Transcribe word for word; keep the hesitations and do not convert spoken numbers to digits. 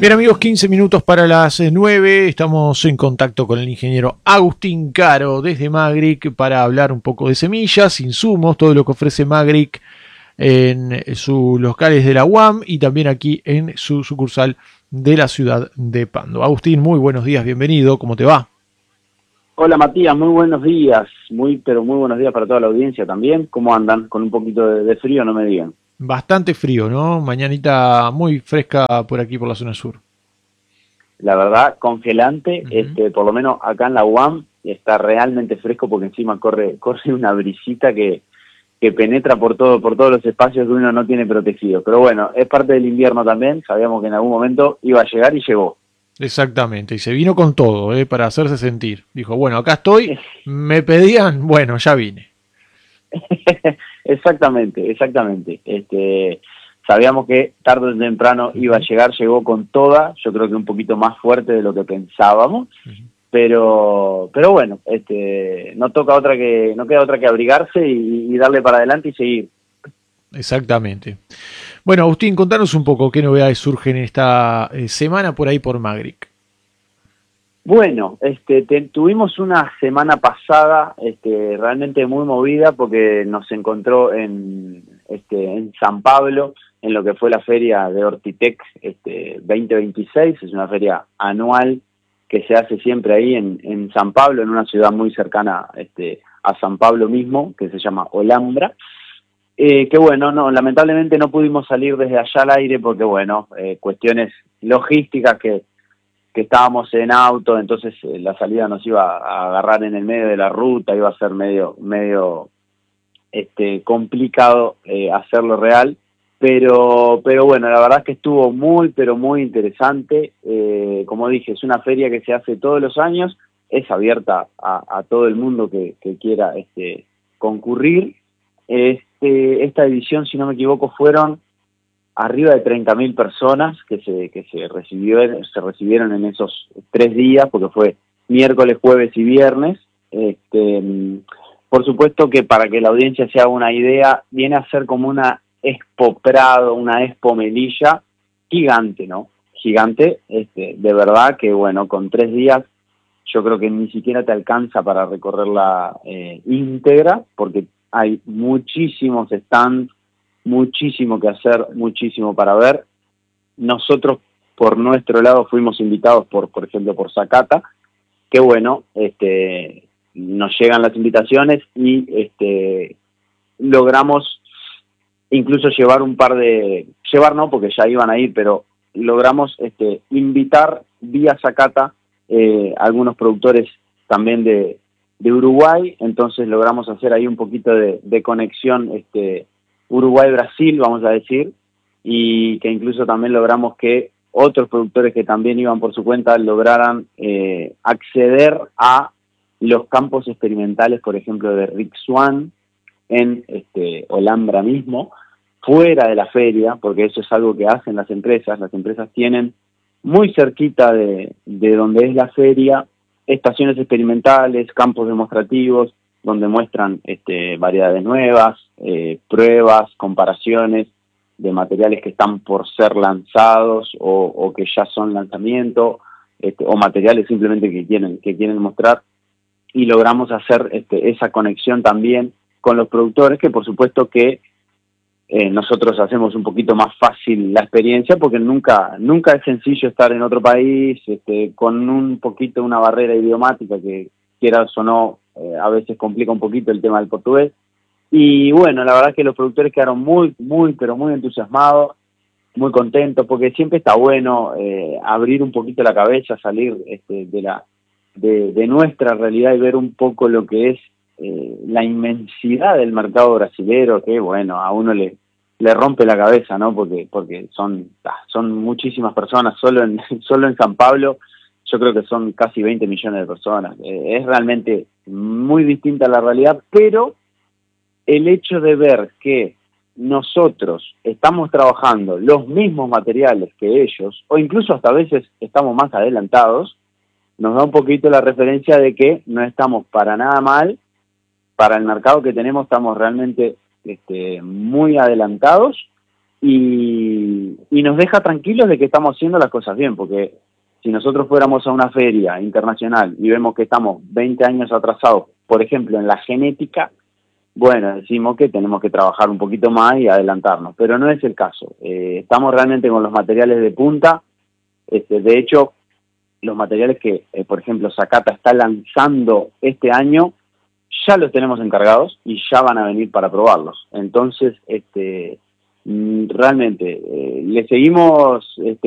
Bien amigos, quince minutos para las nueve, estamos en contacto con el ingeniero Agustín Caro desde Magric para hablar un poco de semillas, insumos, todo lo que ofrece Magric en sus locales de la U A M y también aquí en su sucursal de la ciudad de Pando. Agustín, muy buenos días, bienvenido, ¿cómo te va? Hola Matías, muy buenos días, muy pero muy buenos días para toda la audiencia también. ¿Cómo andan? Con un poquito de, de frío, no me digan. Bastante frío, ¿no? Mañanita muy fresca por aquí, por la zona sur. La verdad, congelante, Uh-huh. este, por lo menos acá en la U A M está realmente fresco porque encima corre corre una brisita que, que penetra por todo por todos los espacios que uno no tiene protegidos. Pero bueno, es parte del invierno también, sabíamos que en algún momento iba a llegar y llegó. Exactamente, y se vino con todo, ¿eh? Para hacerse sentir. Dijo, bueno, acá estoy, me pedían, bueno, ya vine. Exactamente, exactamente. Este, sabíamos que tarde o temprano iba a llegar, llegó con toda, yo creo que un poquito más fuerte de lo que pensábamos, uh-huh. pero pero bueno, este, no toca otra que no queda otra que abrigarse y, y darle para adelante y seguir. Exactamente. Bueno, Agustín, contanos un poco qué novedades surgen esta eh, semana por ahí por Magric. Bueno, este, te, tuvimos una semana pasada este, realmente muy movida porque nos encontró en, este, en San Pablo, en lo que fue la feria de Hortitec este, veinte veintiséis, es una feria anual que se hace siempre ahí en, en San Pablo, en una ciudad muy cercana este, a San Pablo mismo, que se llama Olambra. Eh, que bueno, no, lamentablemente no pudimos salir desde allá al aire porque bueno, eh, cuestiones logísticas que que estábamos en auto, entonces eh, la salida nos iba a agarrar en el medio de la ruta, iba a ser medio medio este complicado eh, hacerlo real, pero pero bueno, la verdad es que estuvo muy, pero muy interesante. Eh, como dije, es una feria que se hace todos los años, es abierta a, a todo el mundo que, que quiera este concurrir. Este, esta edición, si no me equivoco, fueron arriba de treinta mil personas que se que se recibieron, se recibieron en esos tres días, porque fue miércoles, jueves y viernes. Este, por supuesto que para que la audiencia se haga una idea, viene a ser como una Expo Prado, una Expo Melilla gigante, ¿no? Gigante, este, de verdad que bueno, con tres días yo creo que ni siquiera te alcanza para recorrerla eh, íntegra, porque hay muchísimos stands, muchísimo que hacer, muchísimo para ver. Nosotros, por nuestro lado, fuimos invitados por, por ejemplo, por Zacata, que bueno, este, nos llegan las invitaciones y este, logramos incluso llevar un par de, llevar no, porque ya iban a ir, pero logramos este, invitar vía Zacata eh, algunos productores también de, de Uruguay, entonces logramos hacer ahí un poquito de, de conexión este, Uruguay-Brasil, vamos a decir, y que incluso también logramos que otros productores que también iban por su cuenta lograran eh, acceder a los campos experimentales, por ejemplo, de Rick Swan en este, Olambra mismo, fuera de la feria, porque eso es algo que hacen las empresas. Las empresas tienen muy cerquita de, de donde es la feria estaciones experimentales, campos demostrativos, donde muestran este, variedades nuevas, eh, pruebas, comparaciones de materiales que están por ser lanzados o, o que ya son lanzamiento, este, o materiales simplemente que quieren, que quieren mostrar, y logramos hacer este, esa conexión también con los productores, que por supuesto que eh, nosotros hacemos un poquito más fácil la experiencia, porque nunca nunca es sencillo estar en otro país, este, con un poquito una barrera idiomática que quieras o no, eh, a veces complica un poquito el tema del portugués. Y bueno, la verdad es que los productores quedaron muy, muy, pero muy entusiasmados, muy contentos, porque siempre está bueno eh, abrir un poquito la cabeza, salir este, de la de, de nuestra realidad y ver un poco lo que es eh, la inmensidad del mercado brasilero, que bueno, a uno le, le rompe la cabeza, ¿no? Porque porque son son muchísimas personas, solo en solo en San Pablo yo creo que son casi veinte millones de personas. Eh, es realmente muy distinta a la realidad, pero el hecho de ver que nosotros estamos trabajando los mismos materiales que ellos, o incluso hasta a veces estamos más adelantados, nos da un poquito la referencia de que no estamos para nada mal. Para el mercado que tenemos estamos realmente este, muy adelantados, y, y nos deja tranquilos de que estamos haciendo las cosas bien, porque si nosotros fuéramos a una feria internacional y vemos que estamos veinte años atrasados, por ejemplo, en la genética, bueno, decimos que tenemos que trabajar un poquito más y adelantarnos, pero no es el caso. Eh, estamos realmente con los materiales de punta. Este, de hecho, los materiales que, eh, por ejemplo, Sakata está lanzando este año, ya los tenemos encargados y ya van a venir para probarlos. Entonces, este, realmente, eh, le seguimos... Este,